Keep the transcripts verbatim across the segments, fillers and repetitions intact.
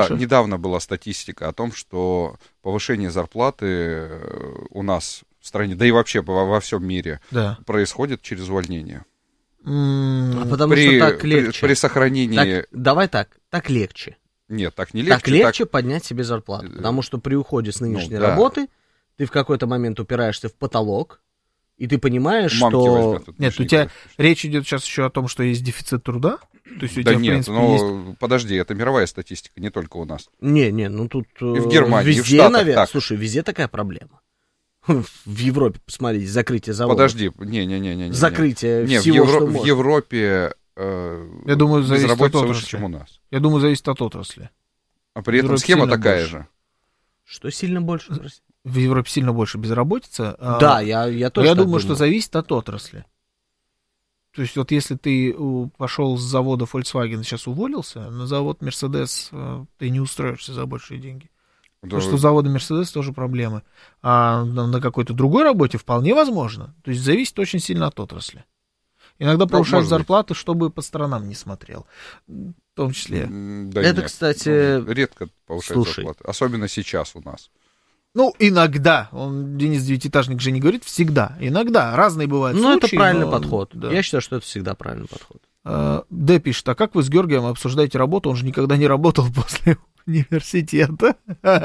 Да, недавно была статистика о том, что повышение зарплаты у нас в стране, да и вообще во, во всем мире, да. происходит через увольнение. А потому при, что так легче. При, при сохранении... Так, давай так, так легче. Нет, так не легче. Так легче так... поднять себе зарплату, потому что при уходе с нынешней ну, да. работы ты в какой-то момент упираешься в потолок, и ты понимаешь, Мамки что... Возьмет, нет, у тебя речь идет сейчас еще о том, что есть дефицит труда? То есть у да тебя, нет, в принципе, ну, есть... подожди, это мировая статистика, не только у нас. Не, не, ну тут... И в Германии, везде, и в Штатах наверное, так. Слушай, везде такая проблема. В Европе, посмотрите, закрытие заводов. Подожди, не-не-не. Закрытие не, всего, в, Евро... что в можно. Европе э, Я думаю, безработица выше, чем у нас. Я думаю, зависит от отрасли. А при этом схема такая больше. же. Что сильно больше? В Европе сильно больше безработица. Да, а... я, я тоже Я думаю, думаю, что зависит от отрасли. То есть вот если ты пошел с завода Volkswagen, сейчас уволился, на завод Mercedes ты не устроишься за большие деньги. Да. Потому что у завода Mercedes тоже проблемы. А на какой-то другой работе вполне возможно. То есть зависит очень сильно от отрасли. Иногда повышают зарплаты, чтобы по сторонам не смотрел. В том числе. Да Это, нет, кстати... Ну, редко повышают Слушай. зарплаты. Особенно сейчас у нас. Ну, иногда. Он, Денис Девятиэтажник же не говорит всегда. Иногда. Разные бывают ну, случаи. Ну, это правильный но... подход. Да. Я считаю, что это всегда правильный подход. А, Д пишет, а как вы с Георгием обсуждаете работу? Он же никогда не работал после университета.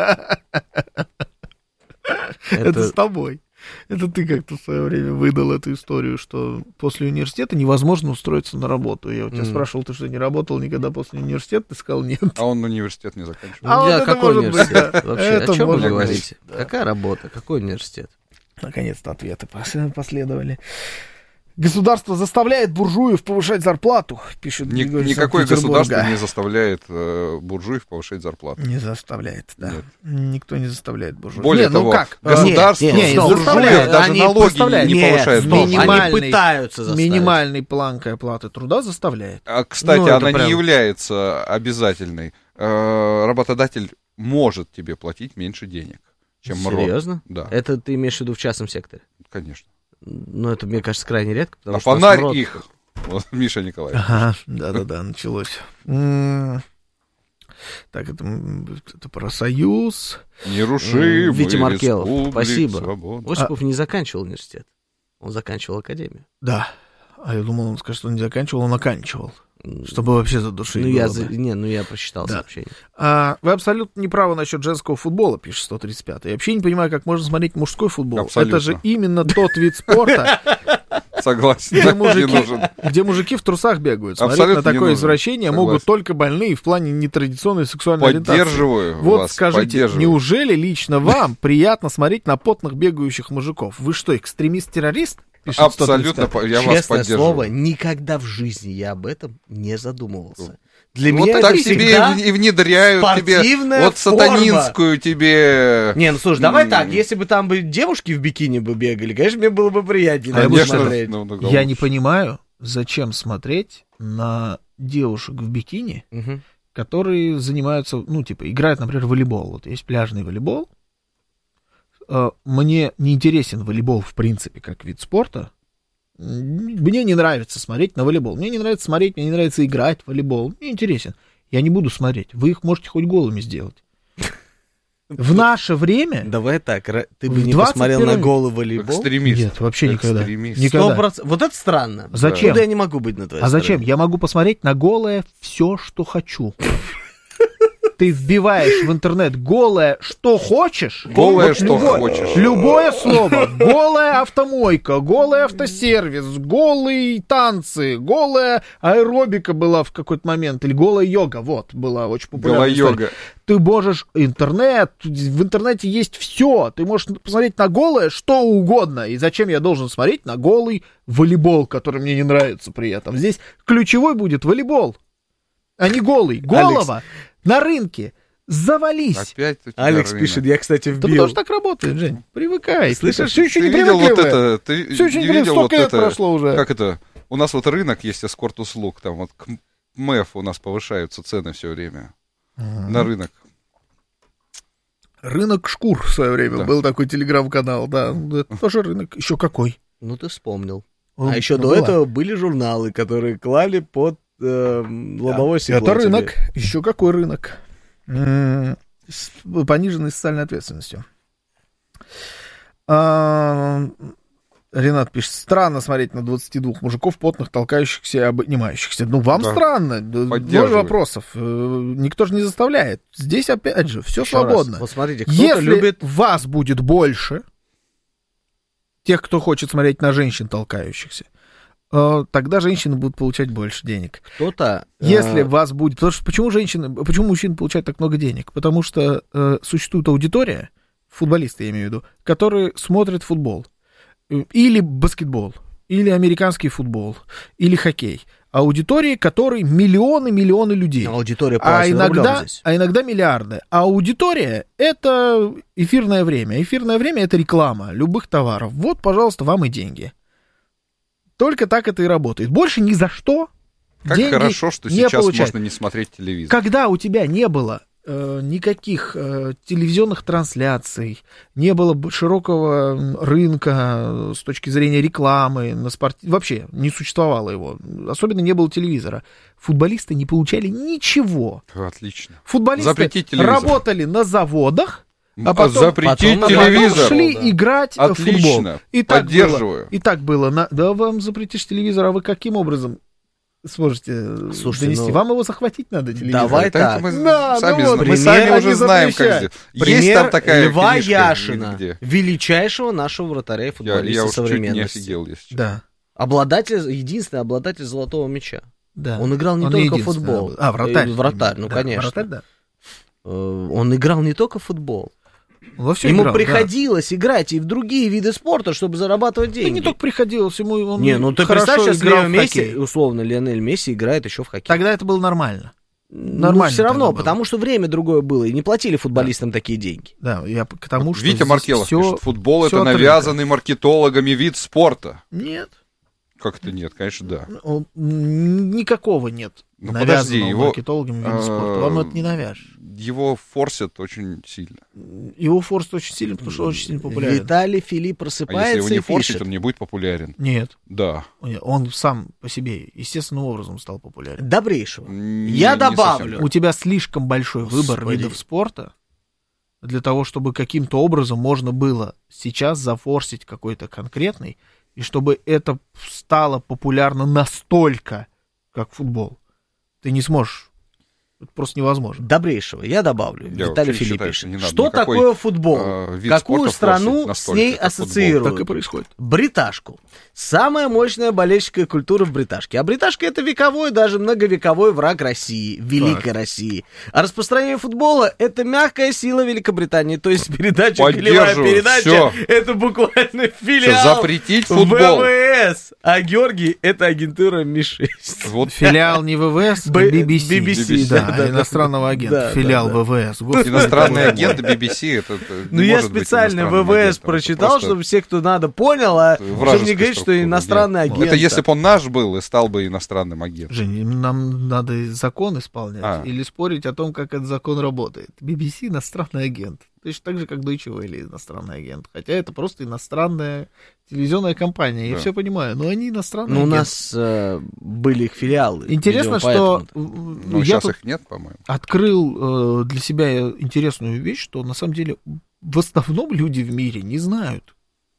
Это с тобой. Это ты как-то в свое время выдал эту историю, что после университета невозможно устроиться на работу. Я у тебя mm. спрашивал, ты что, не работал никогда после университета? Ты сказал, нет. А он университет не заканчивал. А вот Я, какой университет? Быть, да. Вообще, это о чем вы говорите? Быть, да. Какая работа? Какой университет? Наконец-то ответы последовали. Государство заставляет буржуев повышать зарплату, пишет Ни, Григорий Никакое государство не заставляет э, буржуев повышать зарплату. Не заставляет, да. Нет. Никто не заставляет буржуев. Более нет, того, ну как? государство нет, нет, буржуев даже они налоги не нет, повышает. Минимальный, они пытаются заставить. Минимальной планкой оплаты труда заставляет. А, кстати, ну, она прям... не является обязательной. Э, работодатель может тебе платить меньше денег, чем МРО. Серьезно? Да. Это ты имеешь в виду в частном секторе? Конечно. Ну, это, мне кажется, крайне редко. А фонарь МРО... их, вот, Миша Николаевич. Ага, да-да-да, началось. Так, это, это про союз. Нерушимый Витя Маркелов, спасибо. Свободы. Осипов а... не заканчивал университет, он заканчивал академию. Да, а я думал, он скажет, что он не заканчивал, он оканчивал. Чтобы вообще задушить. Ну, я, за... не, ну, я прочитал да. сообщение. А, вы абсолютно не правы насчет женского футбола, пишет сто тридцать пятый. Я вообще не понимаю, как можно смотреть мужской футбол. Абсолютно. Это же именно тот вид спорта, Согласен. Где мужики, где мужики в трусах бегают. Смотреть абсолютно на такое извращение Согласен. Могут только больные в плане нетрадиционной сексуальной ориентации. Поддерживаю Вот вас, скажите, неужели лично вам приятно смотреть на потных бегающих мужиков? Вы что, экстремист-террорист? Абсолютно, я Честное вас поддерживаю. слово, никогда в жизни я об этом не задумывался. Для вот меня так это тебе и внедряют тебе вот сатанинскую тебе. Не, ну слушай, давай так, если бы там бы девушки в бикини бы бегали, конечно, мне было бы приятнее конечно, смотреть. Ну, ну, я не понимаю, зачем смотреть на девушек в бикини, угу. которые занимаются, ну, типа, играют, например, в волейбол. Вот есть пляжный волейбол. Мне не интересен волейбол, в принципе, как вид спорта. Мне не нравится смотреть на волейбол. Мне не нравится смотреть, мне не нравится играть в волейбол. Мне интересен. Я не буду смотреть. Вы их можете хоть голыми сделать. В наше время... Давай так, ты бы не посмотрел на голый волейбол? Экстремист. Нет, вообще никогда. никогда. Вот это странно. Зачем? Куда я не могу быть на твоей А стороне? зачем? Я могу посмотреть на голое все, что хочу. Ты вбиваешь в интернет голое, что хочешь. Голое, вот что любое, хочешь. Любое слово. Голая автомойка, голый автосервис, голые танцы, голая аэробика была в какой-то момент. Или голая йога, вот, была очень популярная. Голая йога. Ты можешь, интернет, в интернете есть все. Ты можешь посмотреть на голое что угодно. И зачем я должен смотреть на голый волейбол, который мне не нравится при этом? Здесь ключевой будет волейбол, а не голый. Голова. Алекс. На рынке. Завались. Опять Алекс рынок. Пишет, я, кстати, вбил. Да потому что так работает, Жень. Привыкай. Слышишь, все еще ты не видел привыкли вот это? Ты все еще не видел столько вот лет это? Прошло уже. Как это? У нас вот рынок есть, эскорт-услуг. Там вот к МЭФ у нас повышаются цены все время. Uh-huh. На рынок. Рынок шкур в свое время. Да. Был такой телеграм-канал. Да, это тоже рынок. Еще какой? Ну, ты вспомнил. Он, а еще до была. Этого были журналы, которые клали под э, лобовое стекло. Это рынок. Тебе. Еще какой рынок? С пониженной социальной ответственностью. А, Ренат пишет, странно смотреть на двадцати двух мужиков, потных, толкающихся и обнимающихся. Ну, вам да. странно. Ноль вопросов. Никто же не заставляет. Здесь, опять же, все свободно. Вот смотрите, если любит... вас будет больше, тех, кто хочет смотреть на женщин, толкающихся, тогда женщины будут получать больше денег. Кто-то... Если а... вас будет... Потому что почему женщины, почему мужчины получают так много денег? Потому что э, существует аудитория, футболисты, я имею в виду, которые смотрят футбол. Или баскетбол, или американский футбол, или хоккей. Аудитории, которые миллионы-миллионы людей. Аудитория а иногда, а иногда миллиарды. А аудитория — это эфирное время. Эфирное время — это реклама любых товаров. Вот, пожалуйста, вам и деньги. Только так это и работает. Больше ни за что как деньги хорошо, что не сейчас получают. Можно не смотреть телевизор. Когда у тебя не было э, никаких э, телевизионных трансляций, не было широкого рынка с точки зрения рекламы, на спорт... вообще не существовало его, особенно не было телевизора, футболисты не получали ничего. Отлично. Футболисты работали на заводах, а потом, запретить потом, телевизор. Потом шли да. играть Отлично. в футбол. И так поддерживаю. Было, и так было. На, да, вам запретишь телевизор, а вы каким образом сможете Слушайте, донести? Ну, вам его захватить надо, телевизор. Давай так. так. Мы, да, сами, ну, вот, мы сами уже знаем, как сделать. Есть там такая Льва книжка, Яшина, где? величайшего нашего вратаря и футболиста я, я современности. Я чуть не офигел, если да. Обладатель, единственный обладатель золотого мяча. Да. Он играл не Он только в футбол. А, вратарь. Вратарь, ну, да, конечно. Вратарь, да. Он играл не только в футбол. Ему играл, приходилось да. играть и в другие виды спорта, чтобы зарабатывать деньги. Да не только приходилось, ему он Не, ну ты представь, сейчас Лео Месси, условно, Лионель Месси играет еще в хоккей. Тогда это было нормально. Нормально. Ну, все равно, потому что время другое было, и не платили футболистам да. такие деньги. Да, я к тому, что Витя Маркелов все, пишет, футбол это навязанный маркетологами вид спорта. Нет. Как это нет? Конечно, да. Никакого нет. Ну, подожди, его... маркетологами вида спорта. Вам это не навяжешь. Его форсят очень сильно. Его форсят очень сильно, потому что он очень сильно популярен. Виталий Филипп просыпается а если его не и форсить, пишет. Он не будет популярен. Нет. Да. Он сам по себе естественным образом стал популярен. Добрейшего. Не, Я не добавлю. У тебя слишком большой Господи. выбор видов спорта для того, чтобы каким-то образом можно было сейчас зафорсить какой-то конкретный, и чтобы это стало популярно настолько, как футбол. Ты не сможешь. Это просто невозможно. Добрейшего. Я добавлю. Я Виталий Филипп считаю, пишет. Что, что никакой, такое футбол? Э, Какую страну с ней ассоциируют? Так и происходит. Бриташку. Самая мощная болельческая культура в бриташке. А бриташка — это вековой, даже многовековой враг России, великой так. России. А распространение футбола — это мягкая сила Великобритании. То есть передача, голевая передача, Всё. это буквально филиал Всё, запретить футбол. ВВС. А Георгий — это агентура Ми шесть. Вот. Филиал не ВВС, а би би си. би би си, да. Да, иностранного агента, да, филиал да, да. ВВС. Господи, иностранный агент би би си, это, это Ну, я специально ВВС прочитал, просто... чтобы все, кто надо, понял, а чтобы не говорить, что иностранный агент. Это если бы он наш был и стал бы иностранным агентом. Жень, нам надо закон исполнять а. или спорить о том, как этот закон работает. би би си иностранный агент. Точно так же, как Deutsche Welle иностранный агент. Хотя это просто иностранная телевизионная компания. Я да. все понимаю, но они иностранные. Ну, у нас э, были их филиалы. Интересно, видимо, что ну, я сейчас их нет, по-моему. Открыл э, для себя интересную вещь, что на самом деле в основном люди в мире не знают,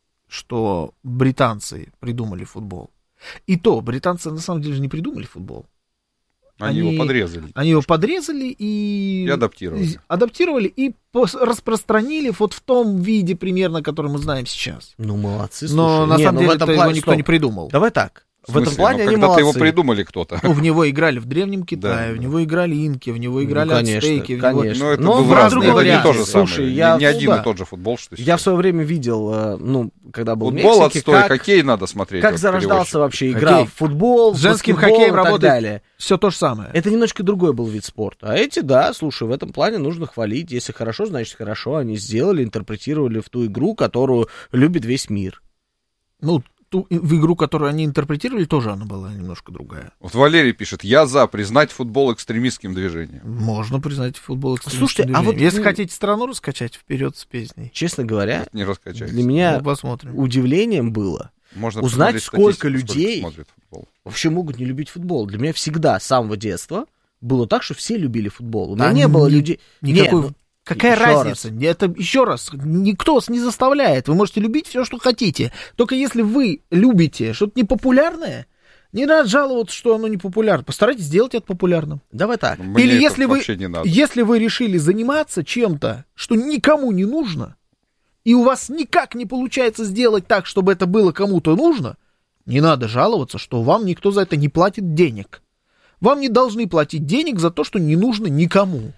что британцы придумали футбол. И то, британцы на самом деле же не придумали футбол. Они, они его подрезали. Они его подрезали и... И адаптировали. Адаптировали и распространили вот в том виде примерно, который мы знаем сейчас. Ну, молодцы, слушай. Но на не, самом ну, деле в этом это плане... его никто Стоп. не придумал. Давай так. В, в этом плане ну, они когда-то молодцы. его придумали кто-то. Ну, в него играли в Древнем Китае, да, в него играли инки, в него играли ну, конечно, ацтеки. В конечно. него... Но это Но был разный, это не то же Слушай, самое. Я... Не, не один ну, да. и тот же футбол, что сейчас. Я в свое время видел, ну, когда был футбол в Мексике, отстой, как... хоккей надо смотреть. Как вот, зарождался вообще хоккей. игра в футбол, с женским баскетбол хоккеем и так работает далее. Все то же самое. Это немножко другой был вид спорта. А эти, да, слушай, в этом плане нужно хвалить. Если хорошо, значит хорошо. Они сделали, интерпретировали в ту игру, которую любит весь мир. Ну, ту в игру, которую они интерпретировали, тоже она была немножко другая. Вот Валерий пишет, я за признать футбол экстремистским движением. Можно признать футбол экстремистским Слушайте, движением. а вот если вы... хотите страну раскачать, вперед с песней. Честно говоря, это не раскачается. Для меня ну, посмотрим. удивлением было Можно узнать, сколько людей сколько вообще могут не любить футбол. Для меня всегда, с самого детства, было так, что все любили футбол. У меня да, не было ни, людей... Никакой... Нет, Какая разница? Раз. Это еще раз, никто вас не заставляет. Вы можете любить все, что хотите. Только если вы любите что-то непопулярное, не надо жаловаться, что оно непопулярно. Постарайтесь сделать это популярным. Давай так. Мне Или если вы, если вы решили заниматься чем-то, что никому не нужно, и у вас никак не получается сделать так, чтобы это было кому-то нужно, не надо жаловаться, что вам никто за это не платит денег. Вам не должны платить денег за то, что не нужно никому.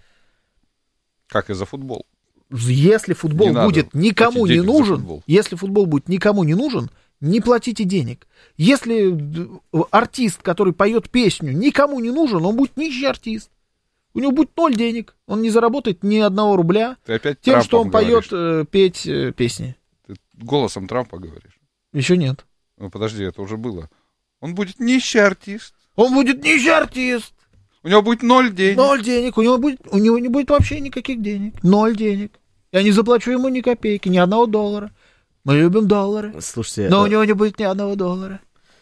Как и за футбол. Если футбол не будет никому не нужен, футбол. если футбол будет никому не нужен, не платите денег. Если артист, который поет песню, никому не нужен, он будет нищий артист. У него будет ноль денег. Он не заработает ни одного рубля Ты опять тем, Трампом что он говоришь. поет э, петь э, песни. Ты голосом Трампа говоришь. Еще нет. Ну подожди, это уже было. Он будет нищий артист. Он будет нищий артист. У него будет ноль денег. Ноль денег. У него, будет, у него не будет вообще никаких денег. Ноль денег. Я не заплачу ему ни копейки, ни одного доллара. Мы любим доллары. Слушайте, но а... у него не будет ни одного доллара.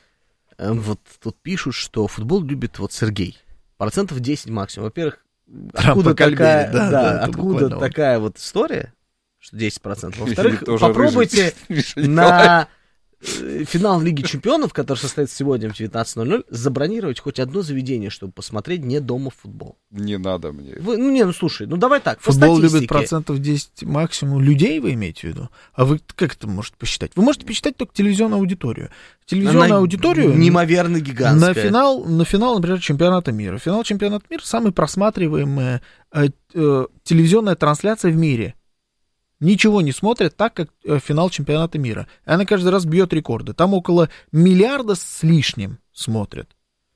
Вот тут пишут, что футбол любит вот Сергей. Процентов десять максимум. Во-первых, откуда, такая, да, да, да, откуда такая вот история, что десять процентов. Во-вторых, попробуйте на... финал Лиги Чемпионов, который состоится сегодня в девятнадцать ноль ноль, забронировать хоть одно заведение, чтобы посмотреть не дома футбол. Не надо мне. Вы, ну, не, ну, слушай, ну, давай так, футбол по любит процентов десять максимум людей, вы имеете в виду? А вы как это можете посчитать? Вы можете посчитать только телевизионную аудиторию. Телевизионную Она аудиторию... неимоверно гигантская. На финал, на финал, например, чемпионата мира. Финал чемпионата мира — самая просматриваемая э, э, телевизионная трансляция в мире. Ничего не смотрят так, как э, финал чемпионата мира. И она каждый раз бьет рекорды. Там около миллиарда с лишним смотрят.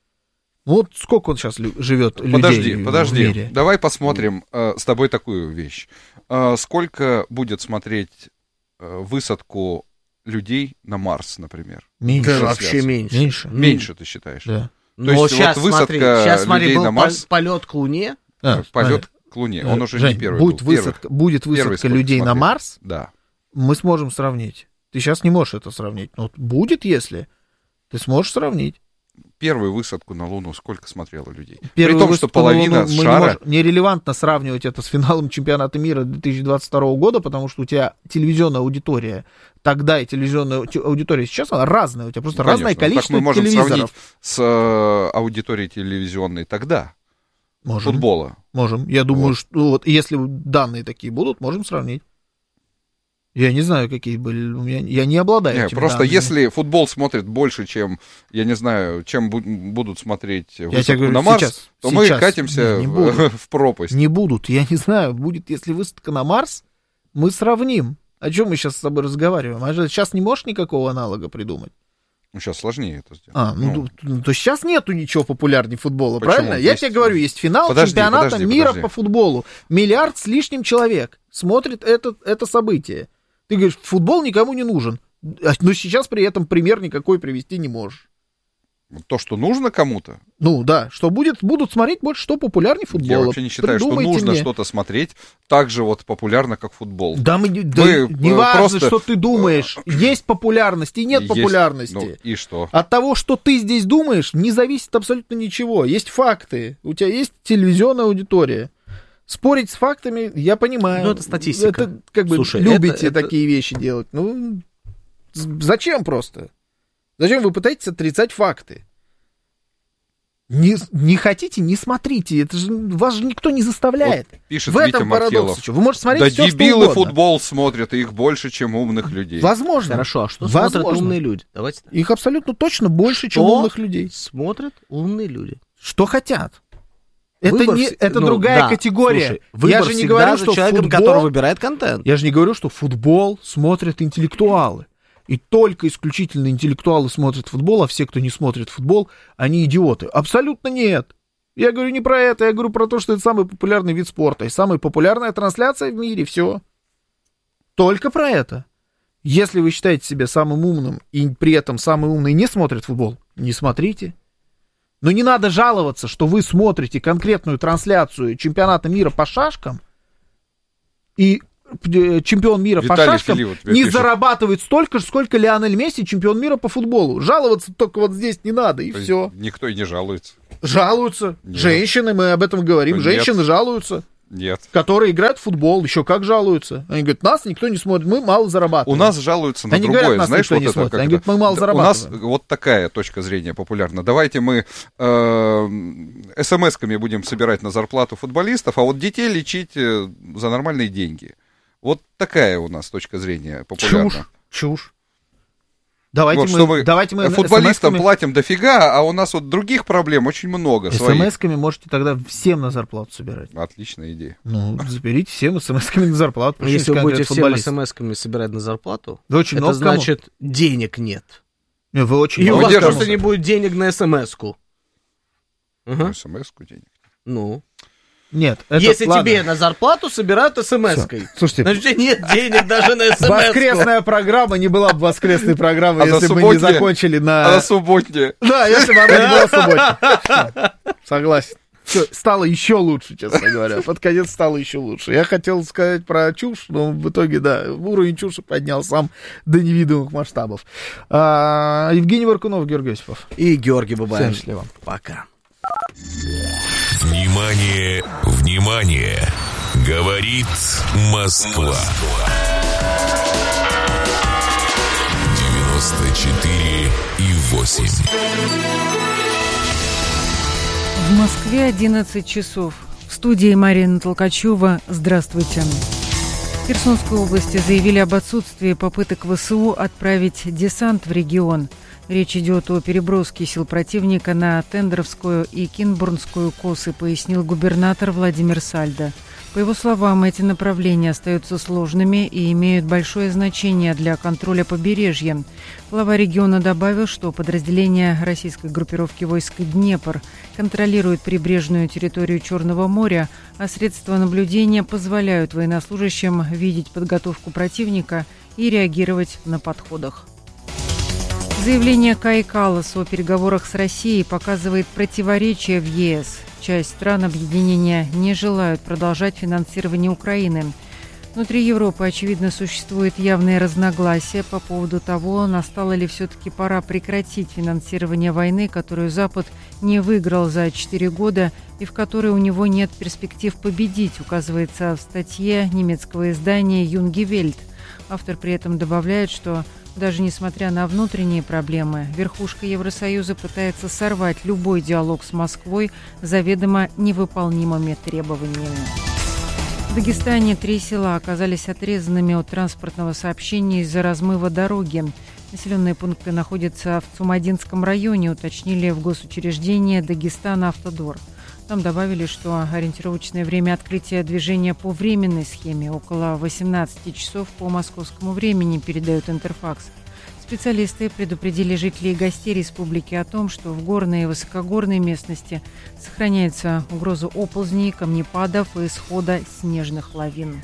Вот сколько он сейчас лю- живет людей подожди, в подожди. мире. Давай посмотрим э, с тобой такую вещь. Э, сколько будет смотреть э, высадку людей на Марс, например? Меньше. Да, вообще меньше. Меньше, меньше ты считаешь? Да. То Но есть сейчас, вот высадка смотри, сейчас, смотри, людей был на Марс... полет к Луне. А, полет к Луне. Он уже Жень, не первый будет был. Высадка, Первый. будет высадка Первый людей смотреть. на Марс, да. мы сможем сравнить. Ты сейчас не можешь это сравнить. Но вот будет, если ты сможешь сравнить. Первую высадку на Луну сколько смотрело людей? Первую При том, что половина Луну шара... Не можем, нерелевантно сравнивать это с финалом чемпионата мира две тысячи двадцать второго года, потому что у тебя телевизионная аудитория тогда и телевизионная аудитория сейчас, она разная. У тебя просто ну, разное количество так мы можем телевизоров. Сравнить с э, аудиторией телевизионной тогда. Можем. Футбола. Можем. Я думаю, вот. что вот, если данные такие будут, можем сравнить. Я не знаю, какие были. У меня, я не обладаю не, этими просто данными. если футбол смотрит больше, чем, я не знаю, чем бу- будут смотреть высадку говорю, на Марс, сейчас, то сейчас. мы катимся не, не в, в пропасть. Не будут. Я не знаю, будет, если высадка на Марс, мы сравним. О чем мы сейчас с тобой разговариваем? А сейчас не можешь никакого аналога придумать? Ну, сейчас сложнее это сделать. А, ну, ну. То, то сейчас нету ничего популярнее футбола, Почему? правильно? Есть... Я тебе говорю, есть финал подожди, чемпионата подожди, мира подожди. по футболу. Миллиард с лишним человек смотрит это, это событие. Ты говоришь, футбол никому не нужен. Но сейчас при этом пример никакой привести не можешь. То, что нужно кому-то? Ну да, что будет, будут смотреть больше, что популярнее футбола. Я вообще не считаю, Придумайте что нужно мне. что-то смотреть так же вот популярно, как футбол. Да, мы, да мы не важно, просто... что ты думаешь. Есть популярность и нет Есть, популярности. Ну, и что? От того, что ты здесь думаешь, не зависит абсолютно ничего. Есть факты. У тебя есть телевизионная аудитория. Спорить с фактами, я понимаю. Ну, это статистика. Это, как бы, Слушай, любите это, такие это... вещи делать. Ну, зачем просто? Зачем вы пытаетесь отрицать факты? Не, не хотите, не смотрите. Это же, вас же никто не заставляет. Вот пишет в Витя этом Маркелов. парадокс. Вы можете смотреть да все, дебилы что угодно. Футбол смотрят, и их больше, чем умных людей. Возможно. Хорошо, а что Возможно. смотрят умные люди? Давайте так. Их абсолютно точно больше, что чем умных людей. Смотрят умные люди. Что хотят. Это, Выбор, не, это ну, другая да, категория. Слушай, я же не говорю, что человеком, футбол, который выбирает контент. Я же не говорю, что футбол смотрят интеллектуалы. И только исключительно интеллектуалы смотрят футбол, а все, кто не смотрит футбол, они идиоты. Абсолютно нет. Я говорю не про это, я говорю про то, что это самый популярный вид спорта и самая популярная трансляция в мире, все. Только про это. Если вы считаете себя самым умным и при этом самый умный не смотрит футбол, не смотрите. Но не надо жаловаться, что вы смотрите конкретную трансляцию чемпионата мира по шашкам и чемпион мира Виталий по шашкам, Филиппов не пишет. зарабатывает столько же, сколько Лионель Месси, чемпион мира по футболу. Жаловаться только вот здесь не надо, и То все. Никто и не жалуется. Жалуются. Нет. Женщины, мы об этом говорим. Нет. Женщины жалуются. Нет. Которые играют в футбол, еще как жалуются. Они говорят, нас никто не смотрит, мы мало зарабатываем. У нас жалуются на Они другое. говорят, нас Знаешь, никто вот не это, смотрит. как Они это? говорят, мы мало зарабатываем. У нас вот такая точка зрения популярна. Давайте мы э, смс-ками будем собирать на зарплату футболистов, а вот детей лечить э, за нормальные деньги. Вот такая у нас точка зрения популярна. Чушь, чушь. Давайте, вот, мы, что давайте мы футболистам эс эм эсками... платим дофига, а у нас вот других проблем очень много. эс эм эсками можете тогда всем на зарплату собирать. Отличная идея. Ну, заберите всем эс эм эсками на зарплату. Но если вы будете всем эс эм эсками собирать на зарплату, вы очень это много значит, кому? денег нет. Не, вы очень И у много вас держим. просто не будет денег на эс эм эску. Угу. СМС-ку денег. Ну. Нет, это, Если ладно. тебе на зарплату собирают эс эм эской, слушайте, значит, у тебя нет денег даже на эс эм эску. воскресная программа не была бы воскресной программой, А если бы субботняя? не закончили на... А на субботне. Да, если бы она не была субботней. Согласен. Все, стало еще лучше, честно говоря. Под конец стало еще лучше. Я хотел сказать про чушь, но в итоге, да, уровень чуши поднял сам до невидимых масштабов. А, Евгений Варкунов, Георгий Осипов. И Георгий Бабаев. Всем счастливо. Пока. Внимание, внимание! Говорит Москва. девяносто четыре и восемь. В Москве одиннадцать часов. В студии Марина Толкачева. Здравствуйте. В Херсонской области заявили об отсутствии попыток ВСУ отправить десант в регион. Речь идет о переброске сил противника на Тендеровскую и Кинбурнскую косы, пояснил губернатор Владимир Сальдо. По его словам, эти направления остаются сложными и имеют большое значение для контроля побережья. Глава региона добавил, что подразделения российской группировки войск «Днепр» контролируют прибрежную территорию Черного моря, а средства наблюдения позволяют военнослужащим видеть подготовку противника и реагировать на подходах. Заявление Каи Калласа о переговорах с Россией показывает противоречия в е эс. Часть стран объединения не желают продолжать финансирование Украины. Внутри Европы, очевидно, существует явное разногласие по поводу того, настала ли все-таки пора прекратить финансирование войны, которую Запад не выиграл за четыре года и в которой у него нет перспектив победить, указывается в статье немецкого издания «Юнге Вельт». Автор при этом добавляет, что даже несмотря на внутренние проблемы, верхушка Евросоюза пытается сорвать любой диалог с Москвой заведомо невыполнимыми требованиями. В Дагестане три села оказались отрезанными от транспортного сообщения из-за размыва дороги. Населенные пункты находятся в Цумадинском районе, уточнили в госучреждении «Дагестан-Автодор». Там добавили, что ориентировочное время открытия движения по временной схеме около восемнадцати часов по московскому времени, передает Интерфакс. Специалисты предупредили жителей и гостей республики о том, что в горной и высокогорной местности сохраняется угроза оползней, камнепадов и исхода снежных лавин.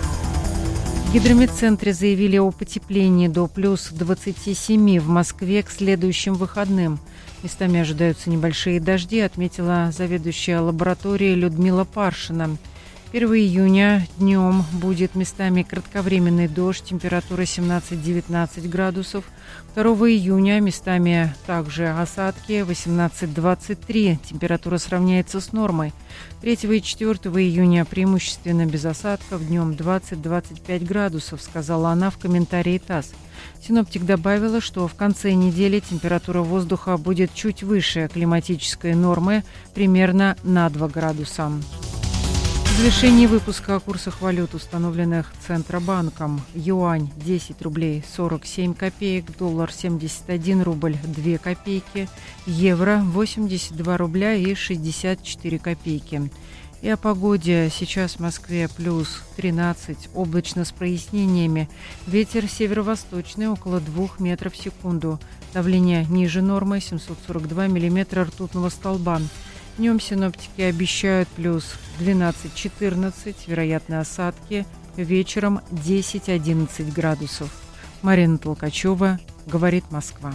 В гидрометцентре заявили о потеплении до плюс двадцати семи в Москве к следующим выходным. Местами ожидаются небольшие дожди, отметила заведующая лабораторией Людмила Паршина. первого июня днем будет местами кратковременный дождь, температура семнадцать-девятнадцать градусов. второго июня местами также осадки восемнадцать-двадцать три, температура сравняется с нормой. третьего и четвёртого июня преимущественно без осадков, днем двадцать-двадцать пять градусов, сказала она в комментарии ТАСС. Синоптик добавила, что в конце недели температура воздуха будет чуть выше климатической нормы, примерно на два градуса. В завершении выпуска о курсах валют, установленных Центробанком. Юань десять рублей сорок семь копеек, доллар семьдесят один рубль две копейки, евро восемьдесят два рубля и шестьдесят четыре копейки. И о погоде. Сейчас в Москве плюс тринадцать, облачно с прояснениями. Ветер северо-восточный около двух метров в секунду. Давление ниже нормы семьсот сорок два миллиметра ртутного столба. Днем синоптики обещают плюс двенадцать-четырнадцать, вероятны осадки. Вечером десять-одиннадцать градусов. Марина Толкачева, говорит Москва.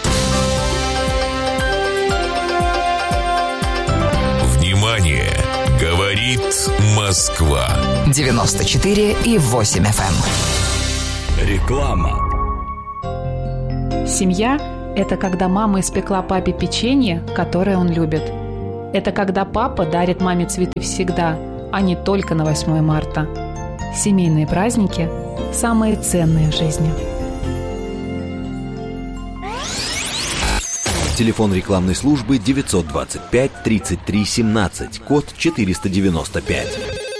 Внимание! Говорит Москва. девяносто четыре и восемь эф эм. Реклама. Семья – это когда мама испекла папе печенье, которое он любит. Это когда папа дарит маме цветы всегда, а не только на восьмое марта. Семейные праздники – самые ценные в жизни. Телефон рекламной службы девятьсот двадцать пять тридцать три семнадцать, код четыреста девяносто пять.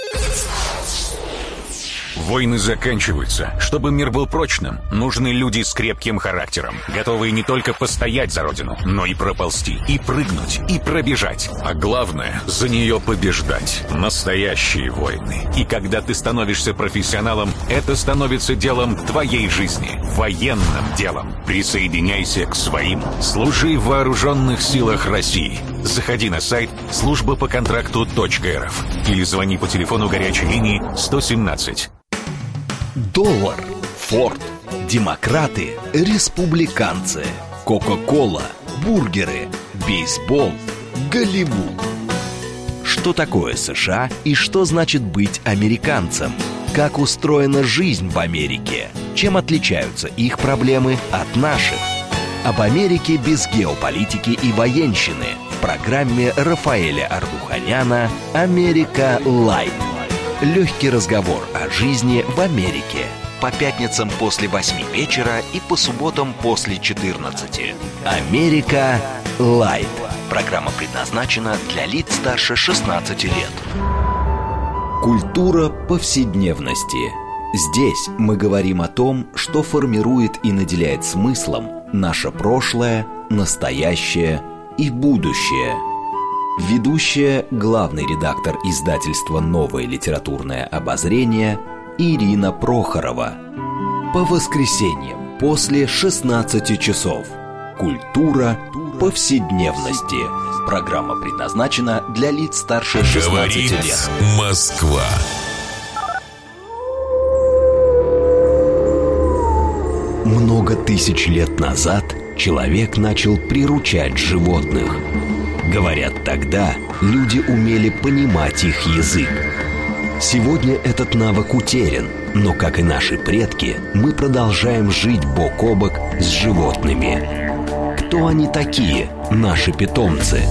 Войны заканчиваются. Чтобы мир был прочным, нужны люди с крепким характером, готовые не только постоять за родину, но и проползти, и прыгнуть, и пробежать. А главное, за нее побеждать. Настоящие войны. И когда ты становишься профессионалом, это становится делом твоей жизни. Военным делом. Присоединяйся к своим. Служи в вооруженных силах России. Заходи на сайт служба по контракту точка эр эф или звони по телефону горячей линии сто семнадцать. Доллар, Форд, демократы, республиканцы, Кока-кола, бургеры, бейсбол, Голливуд. Что такое США и что значит быть американцем? Как устроена жизнь в Америке? Чем отличаются их проблемы от наших? Об Америке без геополитики и военщины в программе Рафаэля Ардуханяна «Америка Лайт». Легкий разговор о жизни в Америке. По пятницам после восьми вечера и по субботам после четырнадцати. «Америка Лайт». Программа предназначена для лиц старше шестнадцати лет. Культура повседневности. Здесь мы говорим о том, что формирует и наделяет смыслом наше прошлое, настоящее и будущее. Ведущая, главный редактор издательства «Новое литературное обозрение» Ирина Прохорова. По воскресеньям после шестнадцати часов. Культура повседневности. Программа предназначена для лиц старше шестнадцати Говорит лет. Москва. Много тысяч лет назад человек начал приручать животных. Говорят, тогда люди умели понимать их язык. Сегодня этот навык утерян, но, как и наши предки, мы продолжаем жить бок о бок с животными. Кто они такие, наши питомцы?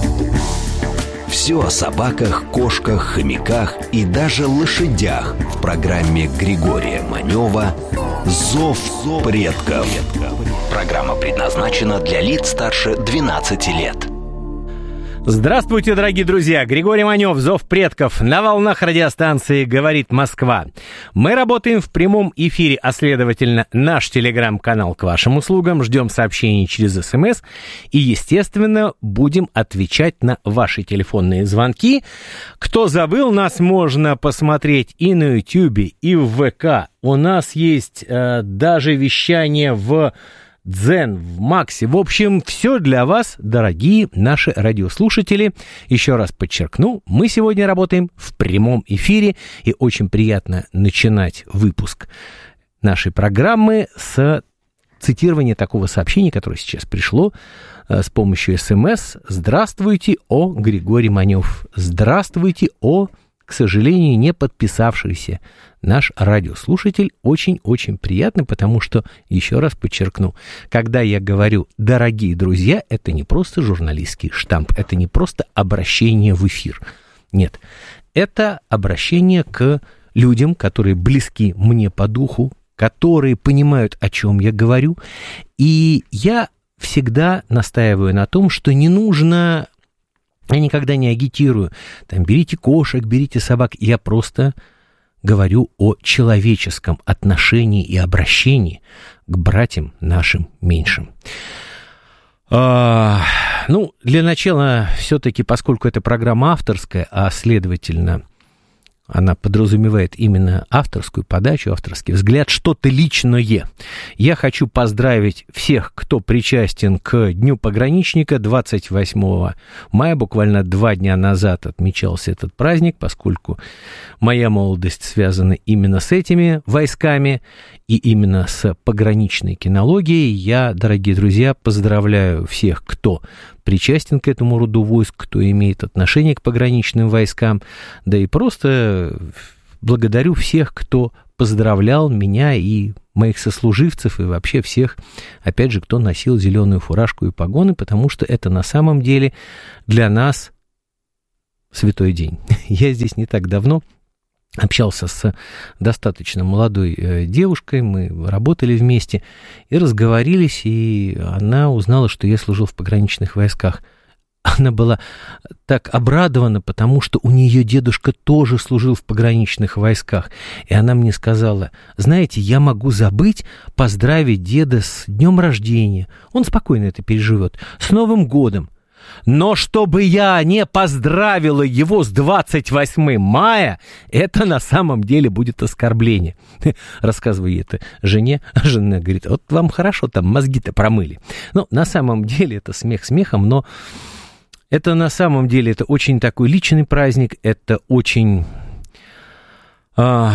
Все о собаках, кошках, хомяках и даже лошадях в программе Григория Манева «Зов предков». Программа предназначена для лиц старше двенадцати лет. Здравствуйте, дорогие друзья! Григорий Манев, «Зов предков» на волнах радиостанции «Говорит Москва». Мы работаем в прямом эфире, а следовательно, наш телеграм-канал к вашим услугам. Ждем сообщений через СМС и, естественно, будем отвечать на ваши телефонные звонки. Кто забыл, нас можно посмотреть и на Ютьюбе, и в ВК. У нас есть э, даже вещание в Дзен, в Максе. В общем, все для вас, дорогие наши радиослушатели. Еще раз подчеркну, мы сегодня работаем в прямом эфире, и очень приятно начинать выпуск нашей программы с цитирования такого сообщения, которое сейчас пришло э, с помощью СМС. «Здравствуйте, о Григорий Манев». «Здравствуйте, о, к сожалению, не подписавшийся наш радиослушатель». Очень-очень приятно, потому что, еще раз подчеркну, когда я говорю «дорогие друзья», это не просто журналистский штамп, это не просто обращение в эфир. Нет, это обращение к людям, которые близки мне по духу, которые понимают, о чем я говорю. И я всегда настаиваю на том, что не нужно... Я никогда не агитирую, там, берите кошек, берите собак. Я просто говорю о человеческом отношении и обращении к братьям нашим меньшим. А, ну, для начала, все-таки, поскольку эта программа авторская, а, следовательно, она подразумевает именно авторскую подачу, авторский взгляд, что-то личное. Я хочу поздравить всех, кто причастен к Дню пограничника. двадцать восьмого мая, буквально два дня назад, отмечался этот праздник, поскольку моя молодость связана именно с этими войсками и именно с пограничной кинологией. Я, дорогие друзья, поздравляю всех, кто причастен к этому роду войск, кто имеет отношение к пограничным войскам, да и просто благодарю всех, кто поздравлял меня и моих сослуживцев, и вообще всех, опять же, кто носил зеленую фуражку и погоны, потому что это на самом деле для нас святой день. Я здесь не так давно общался с достаточно молодой э, девушкой, мы работали вместе и разговорились, и она узнала, что я служил в пограничных войсках. Она была так обрадована, потому что у нее дедушка тоже служил в пограничных войсках. И она мне сказала: знаете, я могу забыть поздравить деда с днем рождения. Он спокойно это переживет. С Новым годом. Но чтобы я не поздравила его с двадцать восьмым мая, это на самом деле будет оскорбление. Рассказываю ей это жене. Жена говорит: вот вам хорошо там мозги-то промыли. Ну, на самом деле это смех смехом, но это на самом деле это очень такой личный праздник, это очень... А,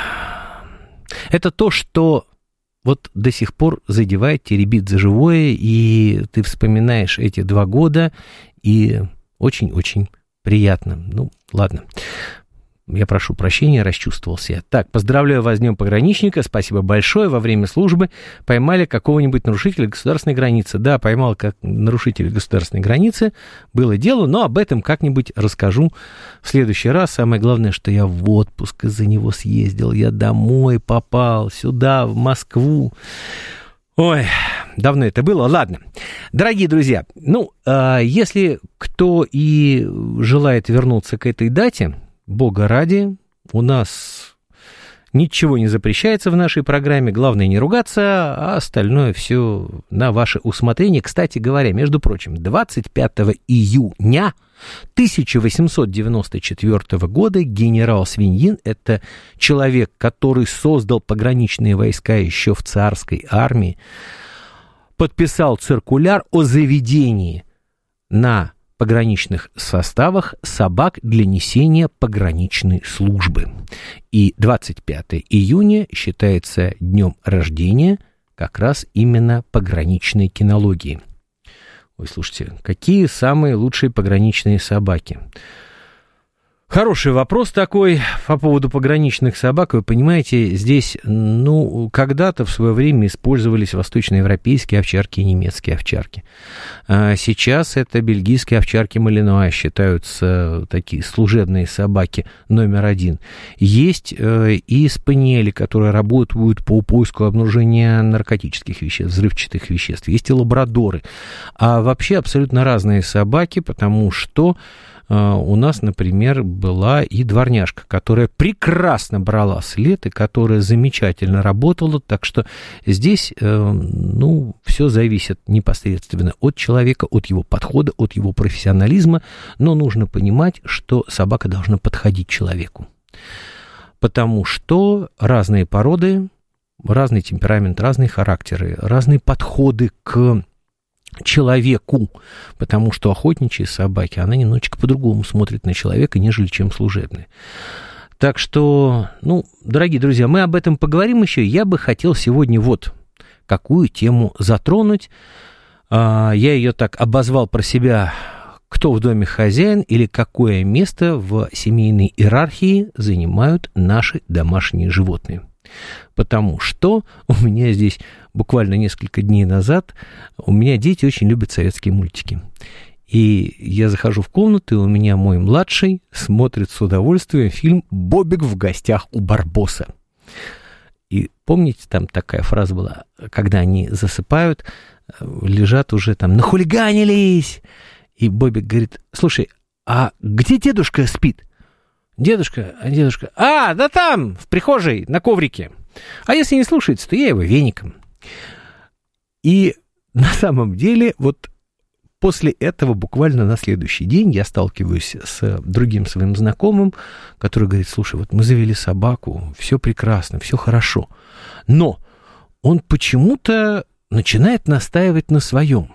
это то, что вот до сих пор задевает, теребит за живое, и ты вспоминаешь эти два года, и очень-очень приятно. Ну, ладно. Я прошу прощения, расчувствовался я. Так, поздравляю вас с Днем пограничника, спасибо большое. Во время службы поймали какого-нибудь нарушителя государственной границы. Да, поймал как нарушителя государственной границы, было дело, но об этом как-нибудь расскажу в следующий раз. Самое главное, что я в отпуск из-за него съездил, я домой попал, сюда, в Москву. Ой, давно это было. Ладно, дорогие друзья, ну, э, если кто и желает вернуться к этой дате, Бога ради, у нас ничего не запрещается в нашей программе, главное не ругаться, а остальное все на ваше усмотрение. Кстати говоря, между прочим, двадцать пятого июня тысяча восемьсот девяносто четвёртого года генерал Свиньин, это человек, который создал пограничные войска еще в царской армии, подписал циркуляр о заведении на пограничных составах собак для несения пограничной службы. И двадцать пятого июня считается днем рождения как раз именно пограничной кинологии. Ой, слушайте, какие самые лучшие пограничные собаки? Хороший вопрос такой по поводу пограничных собак. Вы понимаете, здесь, ну, когда-то в свое время использовались восточноевропейские овчарки и немецкие овчарки. А сейчас это бельгийские овчарки Малинуа считаются такие служебные собаки номер один. Есть э, и спаниели, которые работают по поиску обнаружения наркотических веществ, взрывчатых веществ. Есть и лабрадоры. А вообще абсолютно разные собаки, потому что у нас, например, была и дворняжка, которая прекрасно брала след и которая замечательно работала, так что здесь, ну, все зависит непосредственно от человека, от его подхода, от его профессионализма, но нужно понимать, что собака должна подходить человеку, потому что разные породы, разный темперамент, разные характеры, разные подходы к человеку, потому что охотничьи собаки, она немножечко по-другому смотрит на человека, нежели чем служебные. Так что, ну, дорогие друзья, мы об этом поговорим еще. Я бы хотел сегодня вот какую тему затронуть. Я ее так обозвал про себя: кто в доме хозяин, или какое место в семейной иерархии занимают наши домашние животные. Потому что у меня здесь буквально несколько дней назад, у меня дети очень любят советские мультики. И я захожу в комнату, и у меня мой младший смотрит с удовольствием фильм «Бобик в гостях у Барбоса». И помните, там такая фраза была, когда они засыпают, лежат уже там, нахулиганились, и Бобик говорит: слушай, а где дедушка спит? Дедушка, а дедушка, а, да там, в прихожей, на коврике. А если не слушается, то я его веником. И на самом деле, вот после этого, буквально на следующий день, я сталкиваюсь с другим своим знакомым, который говорит: слушай, вот мы завели собаку, все прекрасно, все хорошо, но он почему-то начинает настаивать на своем.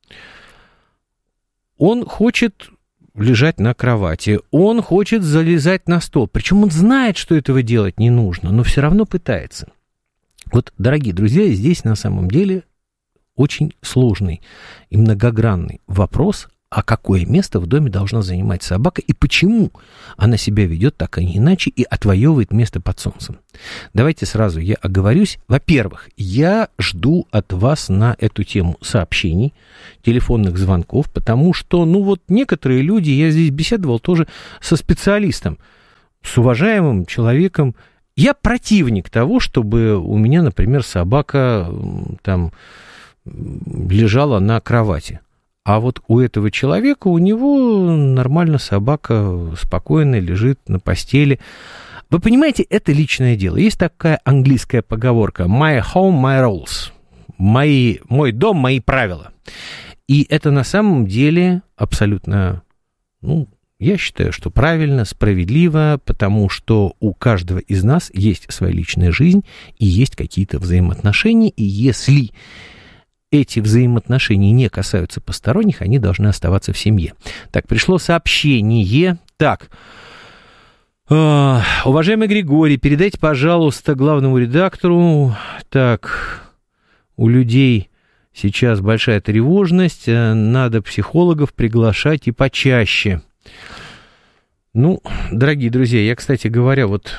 Он хочет лежать на кровати, он хочет залезать на стол, причем он знает, что этого делать не нужно, но все равно пытается. Вот, дорогие друзья, здесь на самом деле очень сложный и многогранный вопрос, а какое место в доме должна занимать собака и почему она себя ведет так, а не иначе, и отвоевывает место под солнцем. Давайте сразу я оговорюсь. Во-первых, я жду от вас на эту тему сообщений, телефонных звонков, потому что, ну вот, некоторые люди, я здесь беседовал тоже со специалистом, с уважаемым человеком. Я противник того, чтобы у меня, например, собака там лежала на кровати. А вот у этого человека, у него нормально собака спокойно лежит на постели. Вы понимаете, это личное дело. Есть такая английская поговорка «My home, my rules». Мои, мой дом, мои правила. И это на самом деле абсолютно, ну, я считаю, что правильно, справедливо, потому что у каждого из нас есть своя личная жизнь и есть какие-то взаимоотношения, и если эти взаимоотношения не касаются посторонних, они должны оставаться в семье. Так, пришло сообщение. Так, э, уважаемый Григорий, передайте, пожалуйста, главному редактору. Так, у людей сейчас большая тревожность, надо психологов приглашать и почаще. Ну, дорогие друзья, я, кстати говоря, вот,